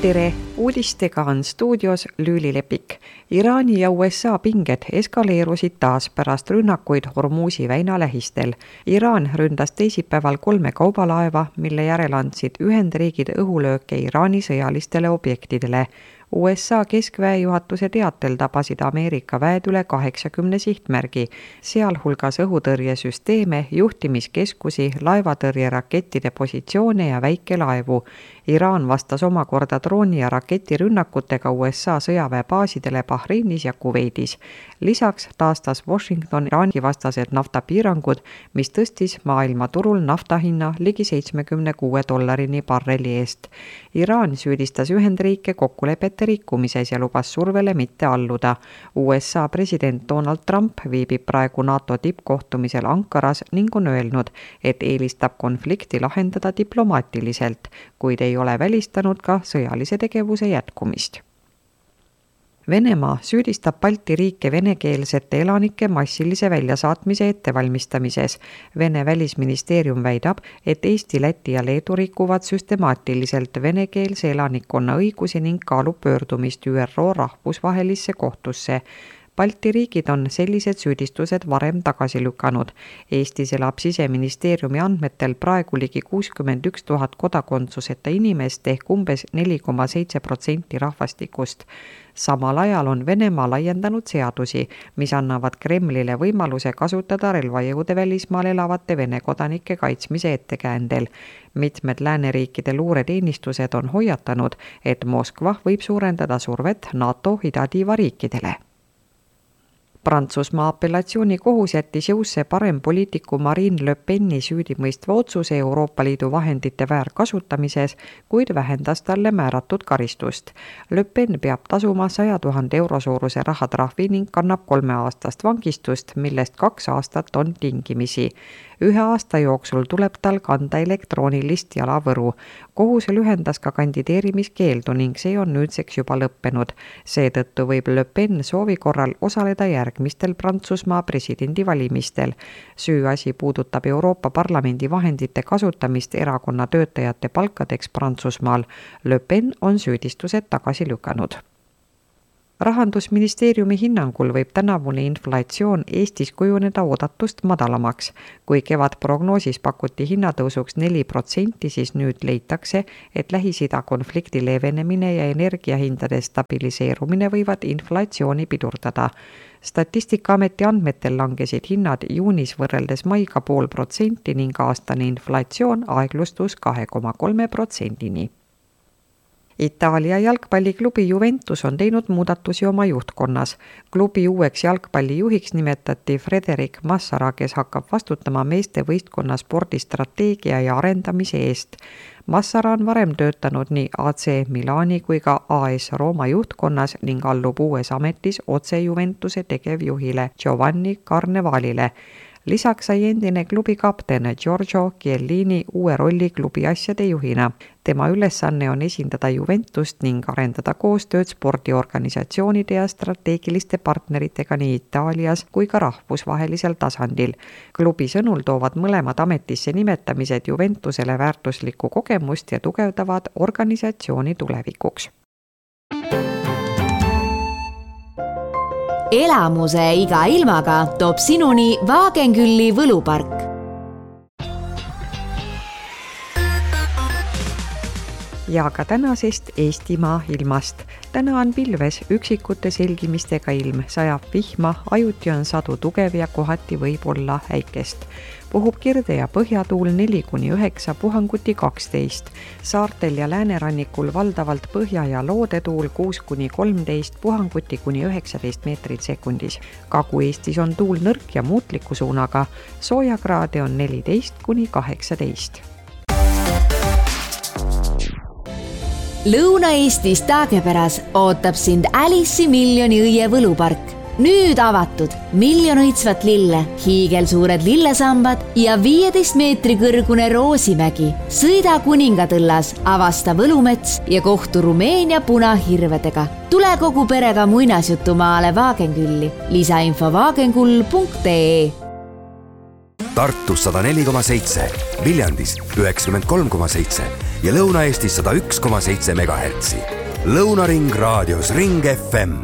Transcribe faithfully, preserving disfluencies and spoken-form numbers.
Tere! Uudistega on stuudios Lüüli Lepik. Iraani ja U S A pinged eskaleerusid taas pärast rünnakuid Hormuzi väina lähistel. Iraan ründas teisipäeval kolme kaubalaeva, mille järel andsid Ühendriigid õhulööke Iraani sõjalistele objektidele. U S A keskväejuhatuse teatel tabasid Ameerika väed üle kaheksakümne sihtmärgi, sealhulgas õhutõrjesüsteeme, juhtimiskeskusi, laevatõrjerakettide positsioone ja väikelaevu. Iraan vastas omakorda drooni- ja raketirünnakutega U S A sõjaväebaasidele Bahreinis ja Kuveidis. Lisaks taastas Washington Iraani vastased naftapiirangud, mis tõstis maailmaturul naftahinna ligi seitsmekümne kuue dollarini barreli eest. Iraan süüdistas Ühendriike kokkulepete rikkumises ja lubas survele mitte alluda. U S A president Donald Trump viibib praegu NATO tippkohtumisel Ankaras ning on öelnud, et eelistab konflikti lahendada diplomaatiliselt, kuid ei ole välistanud ka sõjalise tegevuse jätkumist. Venemaa süüdistab Balti riike venekeelsete elanike massilise väljasaatmise ettevalmistamises. Vene välisministeerium väidab, et Eesti, Läti ja Leedu rikuvad süstemaatiliselt venekeelse elanikkonna õigusi ning kaalub pöördumist Ü R O rahvusvahelisse kohtusse. Balti riigid on sellised süüdistused varem tagasi lükanud. Eestis elab Siseministeeriumi andmetel praegu ligi kuuskümmend üks tuhat kodakondsuseta inimest ehk umbes neli koma seitse protsenti rahvastikust. Samal ajal on Venemaa laiendanud seadusi, mis annavad Kremlile võimaluse kasutada relvajõude välismaal elavate Vene kodanike kaitsmise ettekäändel. Mitmed lääneriikide luureteenistused on hoiatanud, et Moskva võib suurendada survet NATO idatiiva riikidele. Prantsusmaa apellatsioonikohus jättis jõusse parempoliitiku Marine Le Peni süüdimõistva otsuse Euroopa Liidu vahendite väärkasutamises, kuid vähendas talle määratud karistust. Le Pen peab tasuma saja tuhande euro suuruse rahatrahvi ning kannab kolme aastast vangistust, millest kaks aastat on tingimisi. Ühe aasta jooksul tuleb tal kanda elektroonilist jalavõru. Kohus lühendas ka kandideerimiskeeldu ning see on nüüdseks juba lõppenud. Seetõttu võib Le Pen soovi korral osaleda järgmistel Prantsusmaa presidendivalimistel. Süüasi puudutab Euroopa Parlamendi vahendite kasutamist erakonna töötajate palkadeks Prantsusmaal. Le Pen on süüdistused tagasi lükanud. Rahandusministeeriumi hinnangul võib tänavune inflatsioon Eestis kujuneda oodatust madalamaks. Kui kevad prognoosis pakuti hinnatõusuks neli protsenti, siis nüüd leitakse, et Lähis-Ida konflikti leevenemine ja energiahindade stabiliseerumine võivad inflatsiooni pidurdada. Statistikaameti andmetel langesid hinnad juunis võrreldes maiga pool protsenti ning aastane inflatsioon aeglustus kahe koma kolme protsendini. Itaalia jalgpalliklubi Juventus on teinud muudatusi oma juhtkonnas. Klubi uueks jalgpallijuhiks nimetati Frederic Massara, kes hakkab vastutama meeste võistkonna spordistrateegia ja arendamise eest. Massara on varem töötanud nii A C Milani kui ka A S Roma juhtkonnas ning allub uues ametis otse Juventuse tegevjuhile Giovanni Carnevalile. Lisaks sai endine klubi kapten Giorgio Chiellini uue rolli klubi asjade juhina. Tema ülesanne on esindada Juventust ning arendada koostööd spordiorganisatsioonide ja strateegiliste partneritega nii Itaalias kui ka rahvusvahelisel tasandil. Klubi sõnul toovad mõlemad ametisse nimetamised Juventusele väärtuslikku kogemust ja tugevdavad organisatsiooni tulevikuks. Elamuse iga ilmaga toob sinuni Wagenkülli võlupark. Ja ka tänasest Eestimaa ilmast. Täna on pilves üksikute selgimistega ilm, sajab vihma, ajuti on sadu tugev ja kohati võib olla äikest. Puhub kirde ja põhjatuul neli kuni üheksa, puhanguti kaksteist. Saartel ja läänerannikul valdavalt põhja- ja loodetuul kuus kuni kolmteist, puhanguti kuni üheksateist meetrit sekundis. Kagu-Eestis on tuul nõrk ja muutliku suunaga. Soojakraade on neliteist kuni kaheksateist. Lõuna-Eestis Taagepäras ootab sind Alice'i miljoni õie võlupark. Nüüd avatud miljon õitsvat lille, hiigelsuured lillesambad ja viieteist meetri kõrgune Roosimägi. Sõida Kuningatõllas, avasta Võlumets ja kohtu Rumeenia punahirvedega. Tule kogu perega muinasjutumaale Wagenkülli. Lisainfo wagenkull punkt ee. Tartus sada neli koma seitse, Viljandis üheksakümmend kolm koma seitse ja Lõuna-Eestis sada üks koma seitse megahertsi. Lõunaring raadios Ring F M.